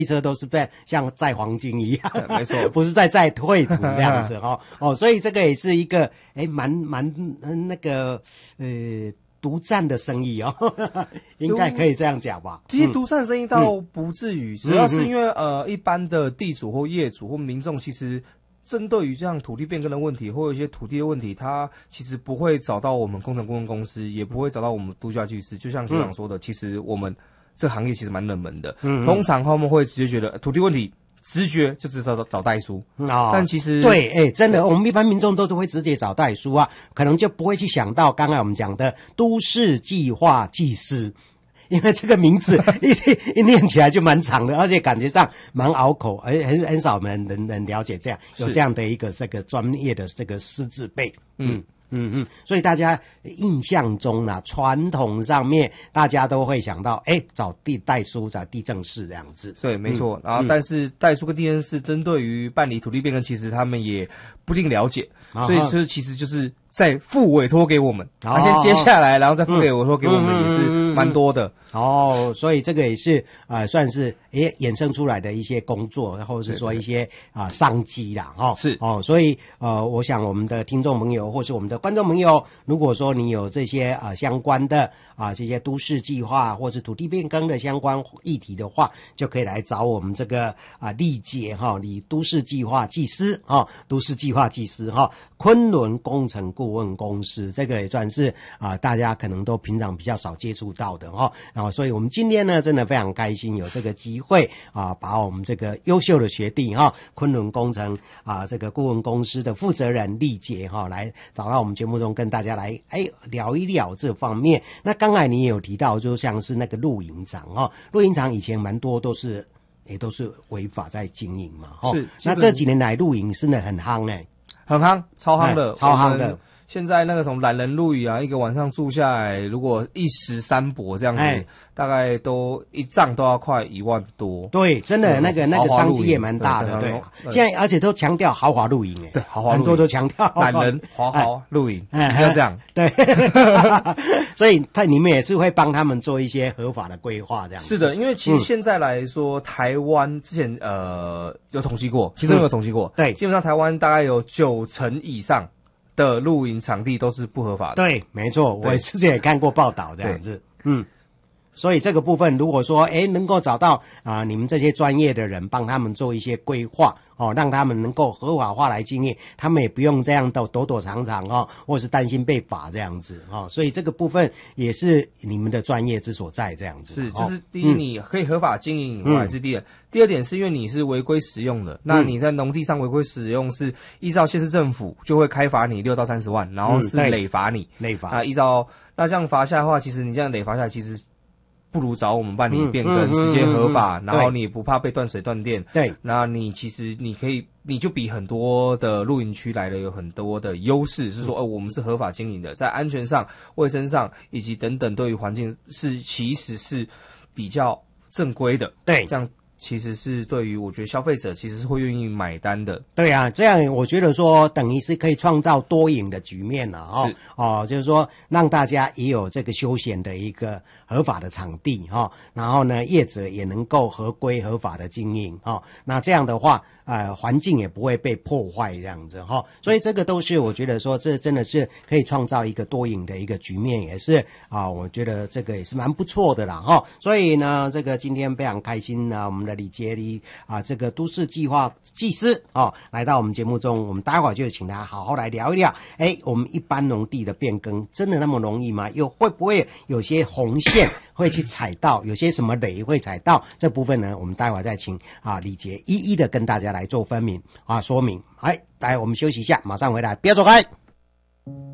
汽车都是像载黄金一样， 没错， 不是在载废土这样子所以这个也是一个蛮那个独占的生意应该可以这样讲吧。 其实独占生意倒不至于，主要是因为一般的地主或业主或民众，其实针对于这样土地变更的问题或有一些土地的问题，他其实不会找到我们工程顾问公司，也不会找到我们都价技师。就像学长说的，其实我们这个行业其实蛮冷门的，通常他们会直接觉得土地问题，直觉就只找代书但其实对，真的，我们一般民众都是会直接找代书啊，可能就不会去想到刚才我们讲的都市计划技师。因为这个名字一念起来就蛮长的，而且感觉上蛮拗口，而很少人了解这样有这样的一个这个专业的这个师字辈。所以大家印象中呢，传统上面大家都会想到，找代书、找地政士这样子。 对，没错。然后，但是代书跟地政士针对于办理土地变更，其实他们也不一定了解，所以这其实就是再付委托给我们，先接下来，然后再付给委托给我们，也是蛮多的。 所以这个也是算是衍生出来的一些工作，或者是说一些商机啦， 是所以我想我们的听众朋友或是我们的观众朋友，如果说你有这些相关的这些都市计划或是土地变更的相关议题的话，就可以来找我们这个历届李都市计划技师都市计划技师昆仑工程顾问公司，这个也算是大家可能都平常比较少接触到的所以我们今天呢真的非常开心有这个机会把我们这个优秀的学弟昆仑工程这个顾问公司的负责人历届来找到我们节目中跟大家来聊一聊这方面。那刚才你也有提到，就像是那个露营场露营场以前蛮多都是违法在经营嘛是。 那这几年来露营真的很夯很夯，超夯的， 超夯的。 现在那个什么懒人露营一个晚上住下来，如果一时三博这样子，大概都一帐都要快1万多。 对，真的那个商机也蛮大的。对，现在而且都强调豪华露营对，豪华露营很多都强调懒人豪华露营，要这样。 对，所以你们也是会帮他们做一些合法的规划，这样。 是的，因为其实现在来说，台湾之前有统计过，其实有统计过， 对， 基本上台湾大概有90%以上的露营场地都是不合法的。 对，没错，我之前也看过报道这样子。所以这个部分如果说能够找到你们这些专业的人帮他们做一些规划让他们能够合法化来经营，他们也不用这样躲躲藏藏或是担心被罚这样子所以这个部分也是你们的专业之所在这样子。 是，就是第一你可以合法经营以外是第一点，第二点是因为你是违规使用的，那你在农地上违规使用是依照县市政府就会开罚你6到30万，然后是累罚你， 累罚依照那这样罚下来的话，其实你这样累罚下来其实不如找我们办理变更，直接合法，然后你也不怕被断水断电。 对， 那你其实你就比很多的露营区来的有很多的优势，是说我们是合法经营的，在安全上、卫生上以及等等对于环境其实是比较正规的。 对， 这样其实是对于我觉得消费者其实是会愿意买单的。 对啊，这样我觉得说等于是可以创造多赢的局面了就是说让大家也有这个休闲的一个合法的场地然后呢业者也能够合规合法的经营那这样的话环境也不会被破坏这样子所以这个都是我觉得说这真的是可以创造一个多赢的一个局面，也是我觉得这个也是蛮不错的啦所以呢这个今天非常开心呢，我们的李杰黎这个都市计划技师来到我们节目中，我们待会儿就请他好好来聊一聊我们一般农地的变更真的那么容易吗？又会不会有些红线会去踩到，有些什么雷会踩到，这部分呢我们待会儿再请李杰一一的跟大家来做分明说明。来我们休息一下，马上回来，不要走开。